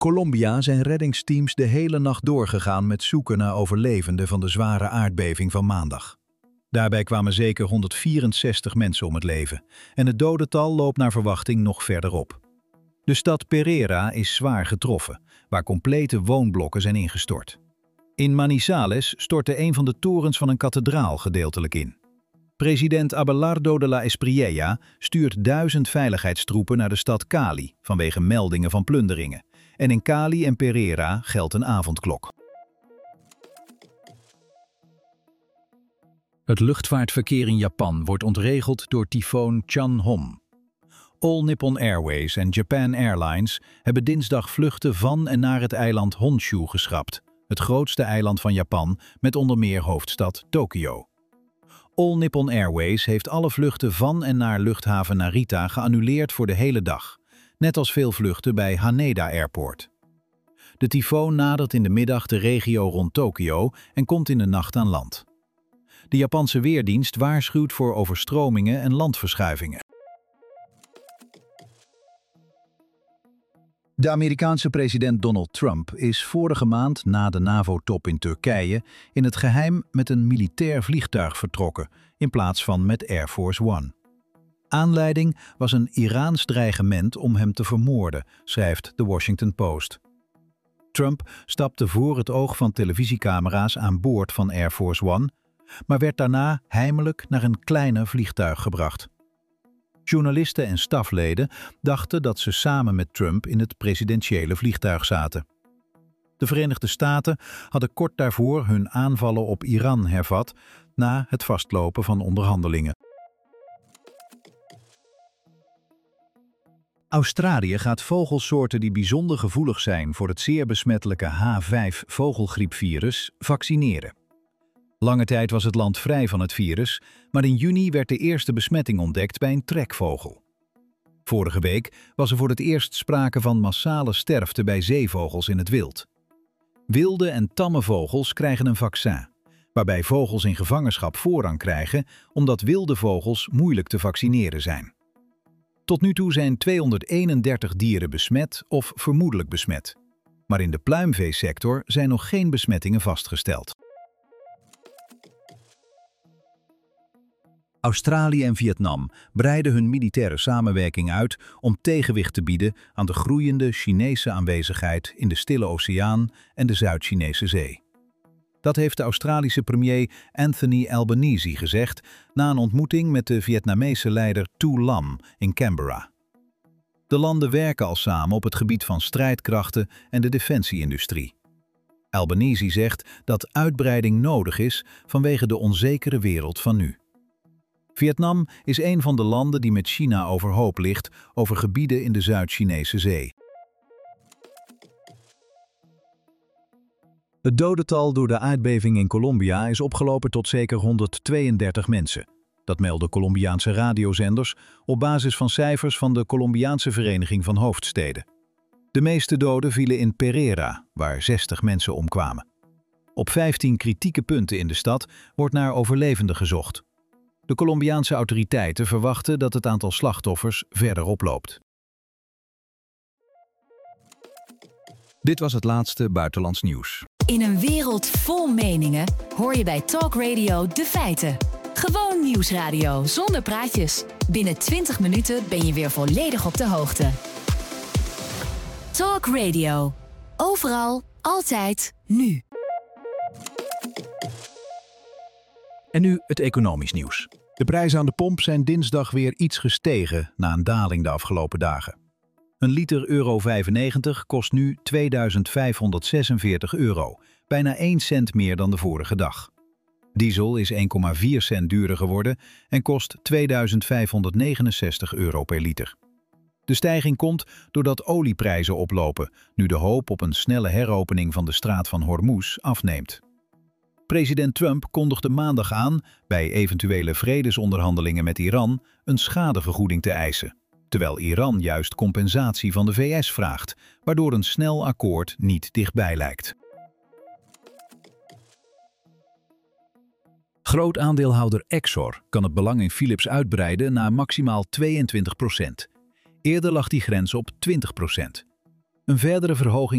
Colombia zijn reddingsteams de hele nacht doorgegaan met zoeken naar overlevenden van de zware aardbeving van maandag. Daarbij kwamen zeker 164 mensen om het leven en het dodental loopt naar verwachting nog verder op. De stad Pereira is zwaar getroffen, waar complete woonblokken zijn ingestort. In Manizales stortte een van de torens van een kathedraal gedeeltelijk in. President Abelardo de la Espriella stuurt 1000 veiligheidstroepen naar de stad Cali vanwege meldingen van plunderingen. En in Cali en Pereira geldt een avondklok. Het luchtvaartverkeer in Japan wordt ontregeld door tyfoon Chan-hom. All Nippon Airways en Japan Airlines hebben dinsdag vluchten van en naar het eiland Honshu geschrapt, het grootste eiland van Japan met onder meer hoofdstad Tokio. All Nippon Airways heeft alle vluchten van en naar luchthaven Narita geannuleerd voor de hele dag, net als veel vluchten bij Haneda Airport. De tyfoon nadert in de middag de regio rond Tokio en komt in de nacht aan land. De Japanse Weerdienst waarschuwt voor overstromingen en landverschuivingen. De Amerikaanse president Donald Trump is vorige maand na de NAVO-top in Turkije in het geheim met een militair vliegtuig vertrokken in plaats van met Air Force One. Aanleiding was een Iraans dreigement om hem te vermoorden, schrijft The Washington Post. Trump stapte voor het oog van televisiecamera's aan boord van Air Force One, maar werd daarna heimelijk naar een kleiner vliegtuig gebracht. Journalisten en stafleden dachten dat ze samen met Trump in het presidentiële vliegtuig zaten. De Verenigde Staten hadden kort daarvoor hun aanvallen op Iran hervat na het vastlopen van onderhandelingen. Australië gaat vogelsoorten die bijzonder gevoelig zijn voor het zeer besmettelijke H5-vogelgriepvirus vaccineren. Lange tijd was het land vrij van het virus, maar in juni werd de eerste besmetting ontdekt bij een trekvogel. Vorige week was er voor het eerst sprake van massale sterfte bij zeevogels in het wild. Wilde en tamme vogels krijgen een vaccin, waarbij vogels in gevangenschap voorrang krijgen omdat wilde vogels moeilijk te vaccineren zijn. Tot nu toe zijn 231 dieren besmet of vermoedelijk besmet. Maar in de pluimveesector zijn nog geen besmettingen vastgesteld. Australië en Vietnam breiden hun militaire samenwerking uit om tegenwicht te bieden aan de groeiende Chinese aanwezigheid in de Stille Oceaan en de Zuid-Chinese Zee. Dat heeft de Australische premier Anthony Albanese gezegd na een ontmoeting met de Vietnamese leider Tu Lam in Canberra. De landen werken al samen op het gebied van strijdkrachten en de defensieindustrie. Albanese zegt dat uitbreiding nodig is vanwege de onzekere wereld van nu. Vietnam is een van de landen die met China overhoop ligt over gebieden in de Zuid-Chinese Zee. Het dodental door de aardbeving in Colombia is opgelopen tot zeker 132 mensen. Dat melden Colombiaanse radiozenders op basis van cijfers van de Colombiaanse Vereniging van Hoofdsteden. De meeste doden vielen in Pereira, waar 60 mensen omkwamen. Op 15 kritieke punten in de stad wordt naar overlevenden gezocht. De Colombiaanse autoriteiten verwachten dat het aantal slachtoffers verder oploopt. Dit was het laatste buitenlands nieuws. In een wereld vol meningen hoor je bij Talk Radio de feiten. Gewoon nieuwsradio zonder praatjes. Binnen 20 minuten ben je weer volledig op de hoogte. Talk Radio. Overal, altijd, nu. En nu het economisch nieuws. De prijzen aan de pomp zijn dinsdag weer iets gestegen na een daling de afgelopen dagen. Een liter euro 95 kost nu €2.546, bijna 1 cent meer dan de vorige dag. Diesel is 1,4 cent duurder geworden en kost €2.569 per liter. De stijging komt doordat olieprijzen oplopen, nu de hoop op een snelle heropening van de straat van Hormuz afneemt. President Trump kondigde maandag aan, bij eventuele vredesonderhandelingen met Iran, een schadevergoeding te eisen, terwijl Iran juist compensatie van de VS vraagt, waardoor een snel akkoord niet dichtbij lijkt. Groot aandeelhouder Exor kan het belang in Philips uitbreiden naar maximaal 22%. Eerder lag die grens op 20%. Een verdere verhoging